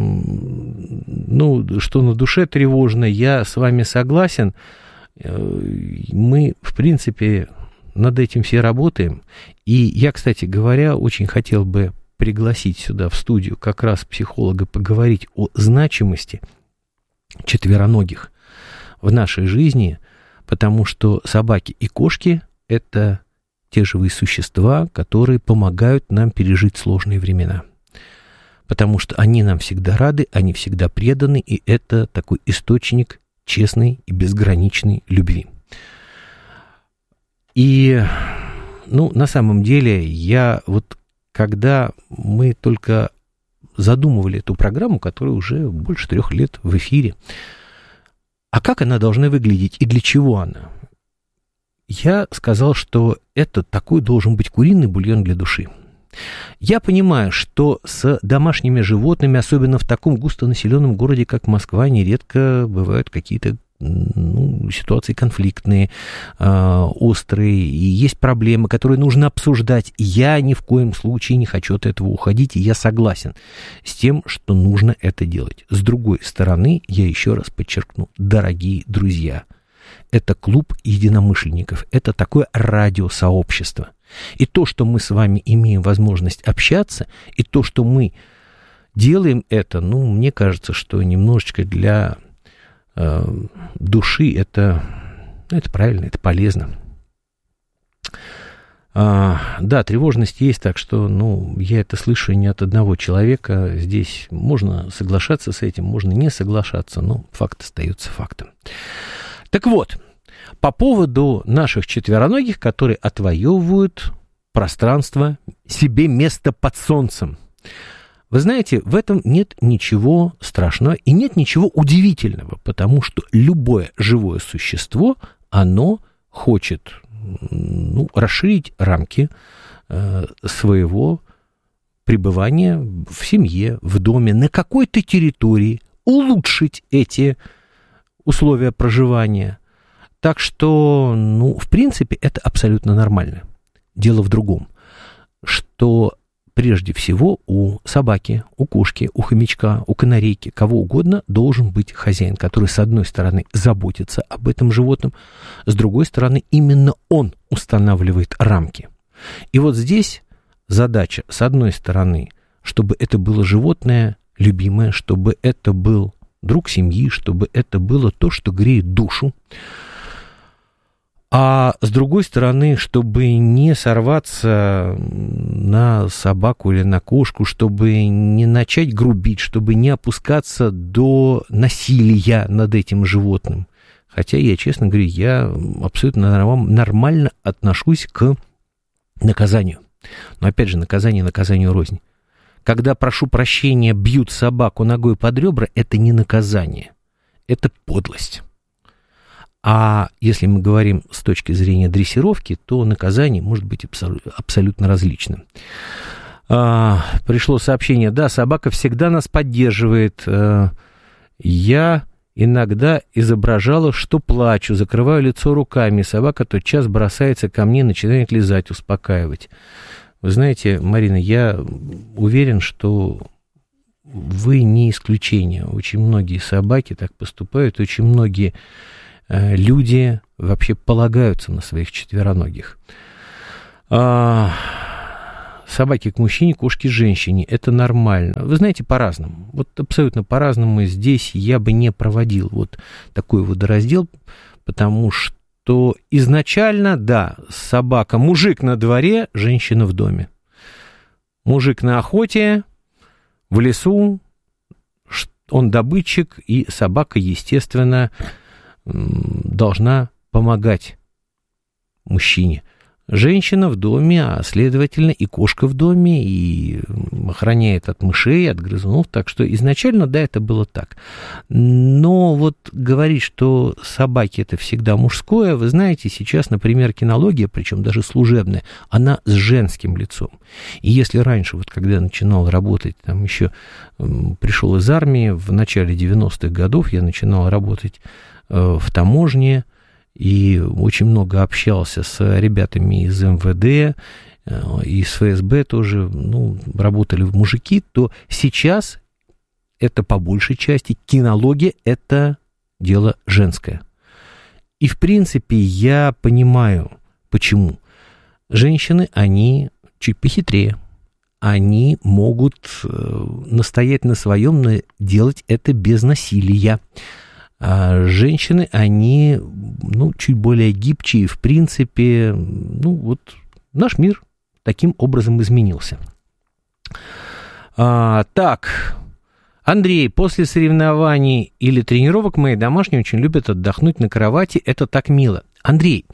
ну, что на душе тревожно, я с вами согласен. Мы, в принципе, над этим все работаем. И я, кстати говоря, очень хотел бы пригласить сюда в студию как раз психолога поговорить о значимости четвероногих в нашей жизни, потому что собаки и кошки — это те живые существа, которые помогают нам пережить сложные времена. Потому что они нам всегда рады, они всегда преданы, и это такой источник честной и безграничной любви. И, ну, на самом деле, я вот, когда мы только задумывали эту программу, которая уже больше трех лет в эфире, а как она должна выглядеть и для чего она? Я сказал, что это такой должен быть куриный бульон для души. Я понимаю, что с домашними животными, особенно в таком густонаселенном городе, как Москва, нередко бывают какие-то, ну, ситуации конфликтные, э, острые, и есть проблемы, которые нужно обсуждать. Я ни в коем случае не хочу от этого уходить, и я согласен с тем, что нужно это делать. С другой стороны, я еще раз подчеркну, дорогие друзья, это клуб единомышленников, это такое радиосообщество. И то, что мы с вами имеем возможность общаться, и то, что мы делаем это, ну, мне кажется, что немножечко для э, души это, это правильно, это полезно. А, да, тревожность есть, так что, ну, я это слышу не от одного человека. Здесь можно соглашаться с этим, можно не соглашаться, но факт остается фактом. Так вот, по поводу наших четвероногих, которые отвоевывают пространство, себе место под солнцем. Вы знаете, в этом нет ничего страшного и нет ничего удивительного, потому что любое живое существо, оно хочет, ну, расширить рамки э, своего пребывания в семье, в доме, на какой-то территории, улучшить эти условия проживания. Так что, ну, в принципе, это абсолютно нормально. Дело в другом, что прежде всего у собаки, у кошки, у хомячка, у канарейки, кого угодно должен быть хозяин, который, с одной стороны, заботится об этом животном, с другой стороны, именно он устанавливает рамки. И вот здесь задача, с одной стороны, чтобы это было животное любимое, чтобы это был друг семьи, чтобы это было то, что греет душу. А с другой стороны, чтобы не сорваться на собаку или на кошку, чтобы не начать грубить, чтобы не опускаться до насилия над этим животным. Хотя я, честно говоря, я абсолютно нормально отношусь к наказанию. Но опять же, наказание наказанию рознь. Когда, прошу прощения, бьют собаку ногой под ребра, это не наказание, это подлость. А если мы говорим с точки зрения дрессировки, то наказание может быть абсолютно различным. А, пришло сообщение, да, собака всегда нас поддерживает. А, я иногда изображала, что плачу, закрываю лицо руками, и собака тотчас бросается ко мне, начинает лизать, успокаивать. Вы знаете, Марина, я уверен, что вы не исключение. Очень многие собаки так поступают, очень многие э, люди вообще полагаются на своих четвероногих. А, собаки к мужчине, кошки к женщине. Это нормально. Вы знаете, по-разному. Вот абсолютно по-разному. Здесь я бы не проводил вот такой водораздел, потому что изначально, да, собака, мужик на дворе, женщина в доме. Мужик на охоте, в лесу, он добытчик, и собака, естественно, должна помогать мужчине. Женщина в доме, а следовательно и кошка в доме, и охраняет от мышей, от грызунов, так что изначально, да, это было так. Но вот говорить, что собаки это всегда мужское, вы знаете, сейчас, например, кинология, причем даже служебная, она с женским лицом. И если раньше, вот когда я начинал работать, там еще пришел из армии, в начале девяностых годов я начинал работать в таможне, и очень много общался с ребятами из эм вэ дэ, и из эф эс бэ тоже, ну, работали мужики, то сейчас это по большей части кинология, это дело женское. И, в принципе, я понимаю, почему. Женщины, они чуть похитрее. Они могут настоять на своем, но делать это без насилия. А женщины, они, ну, чуть более гибче, и, в принципе, ну, вот наш мир таким образом изменился. А, так, Андрей, после соревнований или тренировок мои домашние очень любят отдохнуть на кровати, это так мило. Андрей,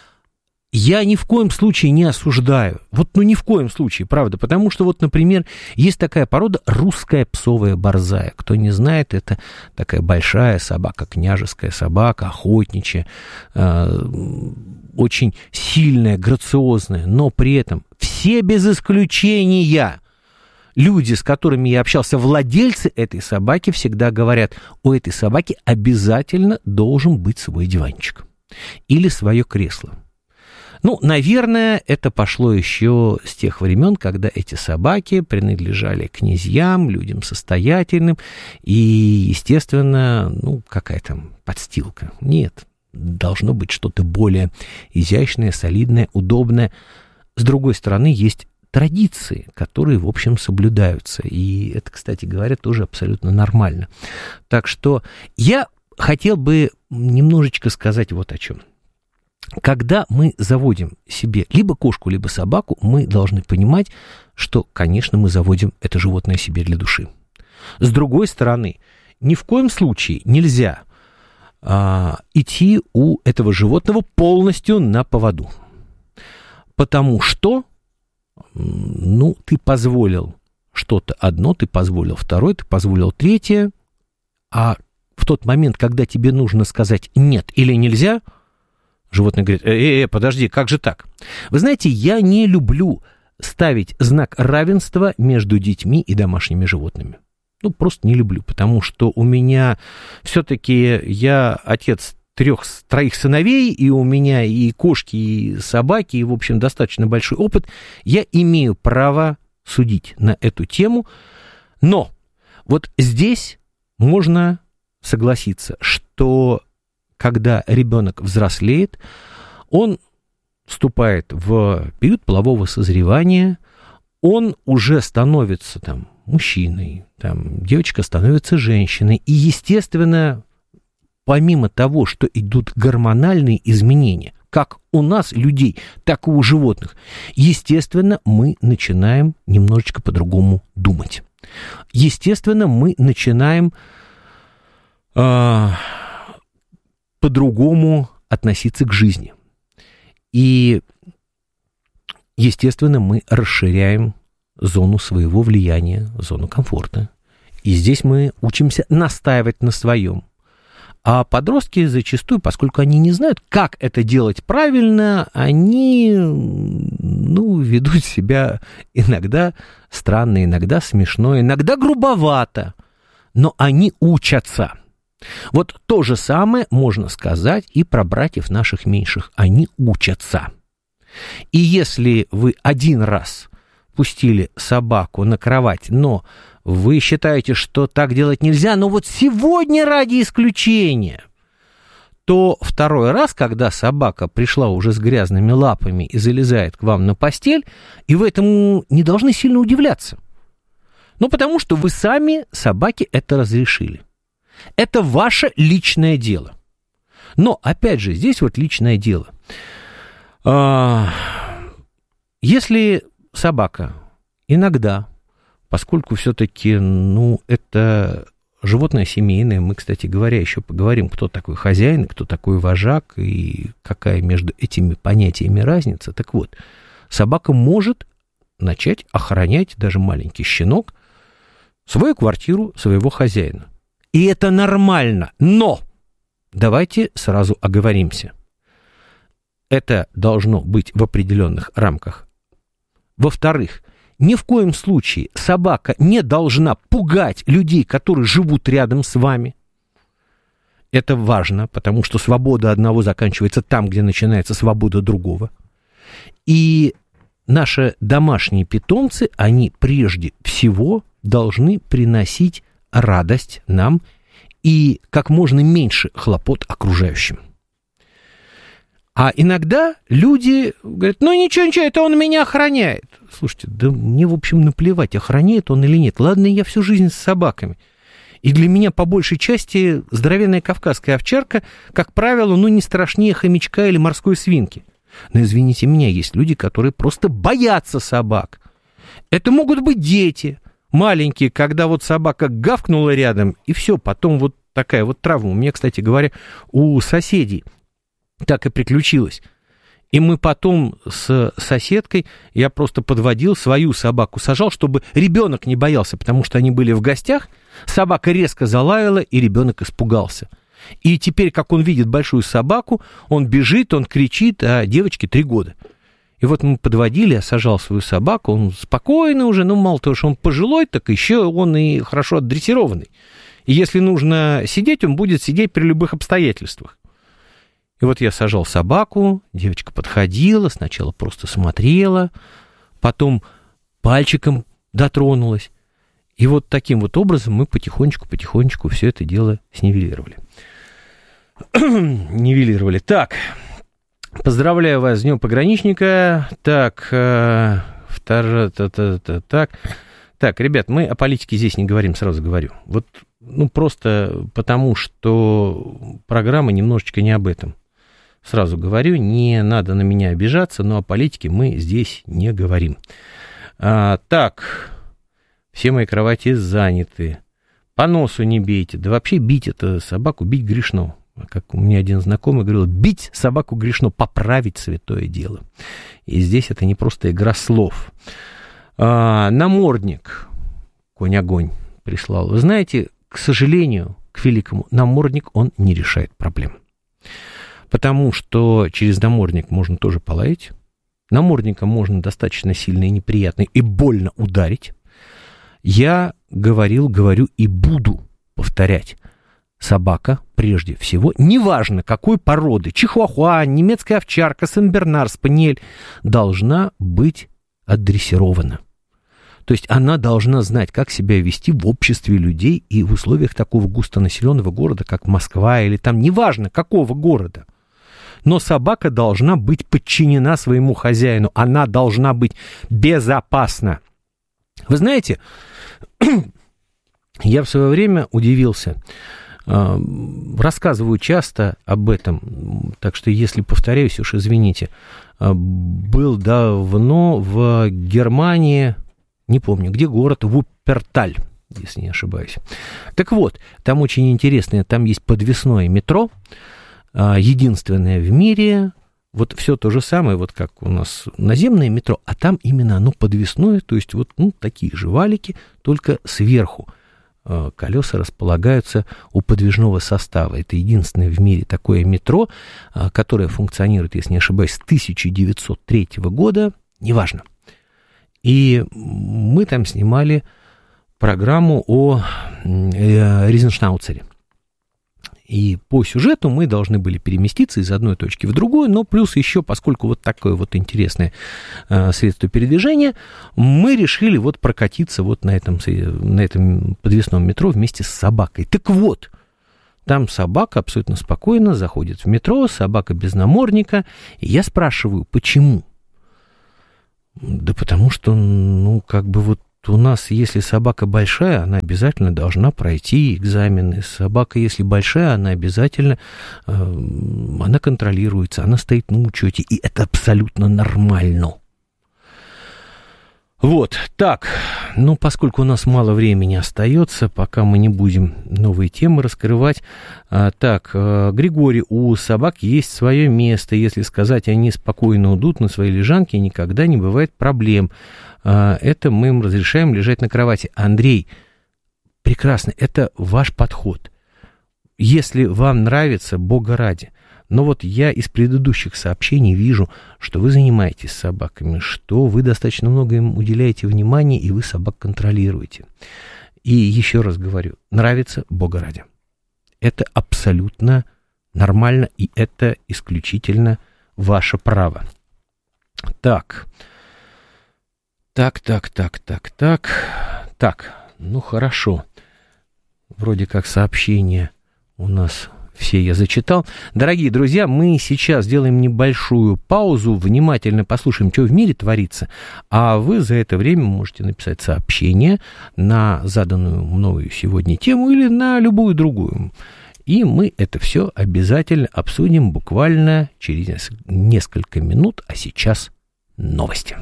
я ни в коем случае не осуждаю, вот, ну, ни в коем случае, правда, потому что, вот, например, есть такая порода русская псовая борзая, кто не знает, это такая большая собака, княжеская собака, охотничья, э, очень сильная, грациозная, но при этом все без исключения люди, с которыми я общался, владельцы этой собаки, всегда говорят, у этой собаки обязательно должен быть свой диванчик или свое кресло. Ну, наверное, это пошло еще с тех времен, когда эти собаки принадлежали князьям, людям состоятельным, и, естественно, ну, какая там подстилка. Нет, должно быть что-то более изящное, солидное, удобное. С другой стороны, есть традиции, которые, в общем, соблюдаются, и это, кстати говоря, тоже абсолютно нормально. Так что я хотел бы немножечко сказать вот о чем. Когда мы заводим себе либо кошку, либо собаку, мы должны понимать, что, конечно, мы заводим это животное себе для души. С другой стороны, ни в коем случае нельзя а, идти у этого животного полностью на поводу. Потому что, ну, ты позволил что-то одно, ты позволил второе, ты позволил третье, а в тот момент, когда тебе нужно сказать «нет» или «нельзя», животное говорит, э-э, подожди, как же так? Вы знаете, я не люблю ставить знак равенства между детьми и домашними животными. Ну, просто не люблю, потому что у меня все-таки я отец трех, троих сыновей, и у меня и кошки, и собаки, и, в общем, достаточно большой опыт. Я имею право судить на эту тему, но вот здесь можно согласиться, что когда ребенок взрослеет, он вступает в период полового созревания, он уже становится там мужчиной, там, девочка становится женщиной, и, естественно, помимо того, что идут гормональные изменения, как у нас, людей, так и у животных, естественно, мы начинаем немножечко по-другому думать. Естественно, мы начинаем э, по-другому относиться к жизни. И, естественно, мы расширяем зону своего влияния, зону комфорта. И здесь мы учимся настаивать на своем. А подростки зачастую, поскольку они не знают, как это делать правильно, они, ну, ведут себя иногда странно, иногда смешно, иногда грубовато. Но они учатся. Вот то же самое можно сказать и про братьев наших меньших. Они учатся. И если вы один раз пустили собаку на кровать, но вы считаете, что так делать нельзя, но вот сегодня ради исключения, то второй раз, когда собака пришла уже с грязными лапами и залезает к вам на постель, и вы этому не должны сильно удивляться. Ну, потому что вы сами собаке это разрешили. Это ваше личное дело. Но, опять же, здесь вот личное дело. Если собака иногда, поскольку все-таки, ну, это животное семейное, мы, кстати говоря, еще поговорим, кто такой хозяин, кто такой вожак и какая между этими понятиями разница. Так вот, собака может начать охранять, даже маленький щенок, свою квартиру, своего хозяина. И это нормально, но давайте сразу оговоримся. Это должно быть в определенных рамках. Во-вторых, ни в коем случае собака не должна пугать людей, которые живут рядом с вами. Это важно, потому что свобода одного заканчивается там, где начинается свобода другого. И наши домашние питомцы, они прежде всего должны приносить радость нам и как можно меньше хлопот окружающим. А иногда люди говорят, ну ничего, ничего, это он меня охраняет. Слушайте, да мне, в общем, наплевать, охраняет он или нет. Ладно, я всю жизнь с собаками. И для меня, по большей части, здоровенная кавказская овчарка, как правило, ну не страшнее хомячка или морской свинки. Но, извините меня, есть люди, которые просто боятся собак. Это могут быть дети, маленькие, когда вот собака гавкнула рядом, и все, потом вот такая вот травма. У меня, кстати говоря, у соседей так и приключилось. И мы потом с соседкой, я просто подводил свою собаку, сажал, чтобы ребенок не боялся, потому что они были в гостях, собака резко залаяла, и ребенок испугался. И теперь, как он видит большую собаку, он бежит, он кричит, а девочке три года. И вот мы подводили, я сажал свою собаку, он спокойный уже, ну, мало того, что он пожилой, так еще он и хорошо отдрессированный. И если нужно сидеть, он будет сидеть при любых обстоятельствах. И вот я сажал собаку, девочка подходила, сначала просто смотрела, потом пальчиком дотронулась. И вот таким вот образом мы потихонечку-потихонечку все это дело снивелировали. Нивелировали. Так, поздравляю вас с Днем пограничника. Так, э, второе, та, та, та, так. Так, ребят, мы о политике здесь не говорим, сразу говорю. Вот, ну, просто потому, что программа немножечко не об этом. Сразу говорю, не надо на меня обижаться, но о политике мы здесь не говорим. А, так, все мои кровати заняты. По носу не бейте. Да вообще бить это собаку, бить грешно. Как у меня один знакомый говорил, бить собаку грешно, поправить святое дело. И здесь это не просто игра слов. А, намордник, конь-огонь прислал. Вы знаете, к сожалению, к великому, намордник, он не решает проблем. Потому что через намордник можно тоже полаять. Намордником можно достаточно сильно и неприятно и больно ударить. Я говорил, говорю и буду повторять. Собака, прежде всего, неважно какой породы, чихуахуа, немецкая овчарка, сен-бернар, спаниель, должна быть отдрессирована. То есть она должна знать, как себя вести в обществе людей и в условиях такого густонаселенного города, как Москва, или там, неважно какого города. Но собака должна быть подчинена своему хозяину, она должна быть безопасна. Вы знаете, я в свое время удивился. Рассказываю часто об этом, так что если повторяюсь, уж извините. Был давно в Германии, не помню, где город, Вупперталь, если не ошибаюсь. Так вот, там очень интересное, там есть подвесное метро, единственное в мире, вот все то же самое, вот как у нас наземное метро, а там именно оно подвесное, то есть вот ну, такие же валики, только сверху. Колеса располагаются у подвижного состава. Это единственное в мире такое метро, которое функционирует, если не ошибаюсь, с тысяча девятьсот третьего года, неважно. И мы там снимали программу о Ризеншнауцере. И по сюжету мы должны были переместиться из одной точки в другую, но плюс еще, поскольку вот такое вот интересное э, средство передвижения, мы решили вот прокатиться вот на этом, на этом подвесном метро вместе с собакой. Так вот, там собака абсолютно спокойно заходит в метро, собака без намордника, и я спрашиваю, почему? Да потому что, ну, как бы вот у нас, если собака большая, она обязательно должна пройти экзамены. Собака, если большая, она обязательно, э, она контролируется, она стоит на учете, и это абсолютно нормально. Вот, так, ну, поскольку у нас мало времени остается, пока мы не будем новые темы раскрывать. А, так, а, Григорий, у собак есть свое место. Если сказать, они спокойно идут на своей лежанке, никогда не бывает проблем. А, это мы им разрешаем лежать на кровати. Андрей, прекрасно, это ваш подход. Если вам нравится, Бога ради. Но вот я из предыдущих сообщений вижу, что вы занимаетесь собаками, что вы достаточно много им уделяете внимания, и вы собак контролируете. И еще раз говорю, нравится, Бога ради. Это абсолютно нормально, и это исключительно ваше право. Так, так, так, так, так, так, так, ну хорошо. Вроде как сообщения у нас... Все я зачитал. Дорогие друзья, мы сейчас сделаем небольшую паузу, внимательно послушаем, что в мире творится, а вы за это время можете написать сообщение на заданную мною сегодня тему или на любую другую. И мы это все обязательно обсудим буквально через несколько минут, а сейчас новости.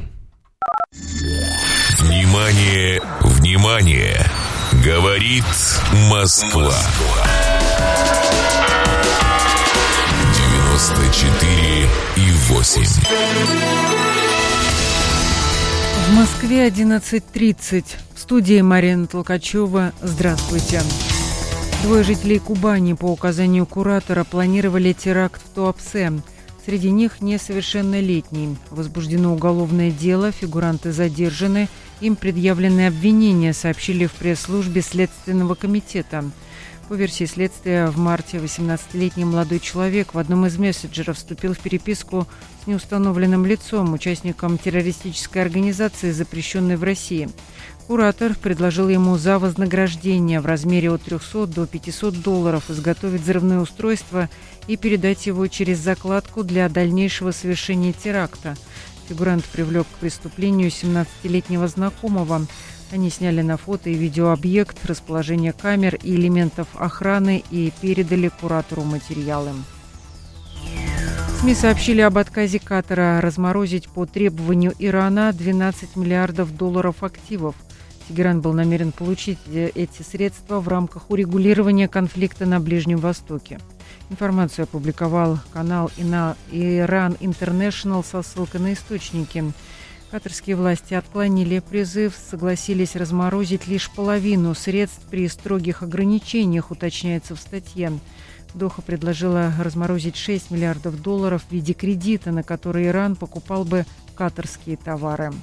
Внимание, внимание! Говорит Москва. девяносто четыре и восемь. В Москве одиннадцать тридцать. В студии Марина Толкачева. Здравствуйте. Двое жителей Кубани по указанию куратора планировали теракт в Туапсе. Среди них несовершеннолетний. Возбуждено уголовное дело, фигуранты задержаны. Им предъявлены обвинения, сообщили в пресс-службе Следственного комитета. По версии следствия, в марте восемнадцатилетний молодой человек в одном из мессенджеров вступил в переписку с неустановленным лицом, участником террористической организации, запрещенной в России. Куратор предложил ему за вознаграждение в размере от трехсот до пятисот долларов изготовить взрывное устройство и передать его через закладку для дальнейшего совершения теракта. Фигурант привлек к преступлению семнадцатилетнего знакомого. Они сняли на фото и видео объект, расположение камер и элементов охраны и передали куратору материалы. СМИ сообщили об отказе Катара разморозить по требованию Ирана двенадцать миллиардов долларов активов. Тегеран был намерен получить эти средства в рамках урегулирования конфликта на Ближнем Востоке. Информацию опубликовал канал Иран Интернешнл со ссылкой на источники. Катарские власти отклонили призыв, согласились разморозить лишь половину средств при строгих ограничениях, уточняется в статье. Доха предложила разморозить шесть миллиардов долларов в виде кредита, на который Иран покупал бы катарские товары.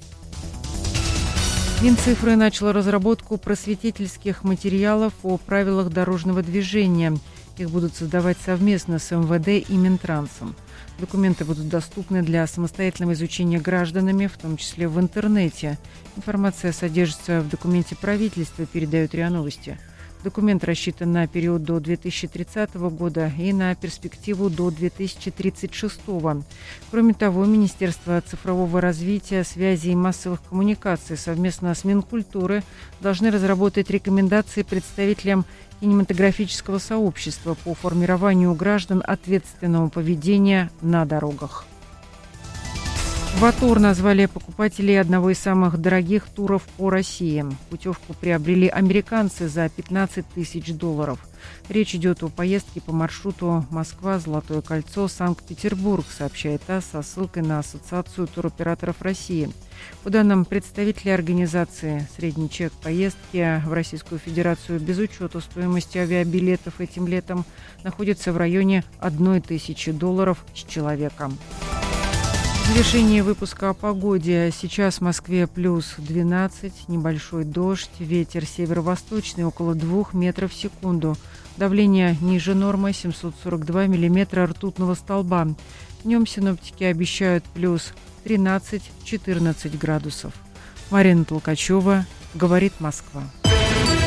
Минцифры начала разработку просветительских материалов о правилах дорожного движения. Их будут создавать совместно с эм вэ дэ и Минтрансом. Документы будут доступны для самостоятельного изучения гражданами, в том числе в интернете. Информация содержится в документе правительства, передают РИА Новости. Документ рассчитан на период до две тысячи тридцатого года и на перспективу до две тысячи тридцать шестого. Кроме того, Министерство цифрового развития, связи и массовых коммуникаций совместно с Минкультуры должны разработать рекомендации представителям кинематографического сообщества по формированию у граждан ответственного поведения на дорогах. В Атор назвали покупателей одного из самых дорогих туров по России. Путевку приобрели американцы за пятнадцать тысяч долларов. Речь идет о поездке по маршруту Москва-Золотое кольцо, Санкт-Петербург, сообщает ТАСС со ссылкой на Ассоциацию туроператоров России. По данным представителей организации, средний чек поездки в Российскую Федерацию без учета стоимости авиабилетов этим летом находится в районе одной тысячи долларов с человека. В завершении выпуска о погоде. Сейчас в Москве плюс двенадцать, небольшой дождь, ветер северо-восточный около двух метров в секунду. Давление ниже нормы семьсот сорок два миллиметра ртутного столба. Днем синоптики обещают плюс тринадцать-четырнадцать градусов. Марина Толкачева, говорит Москва.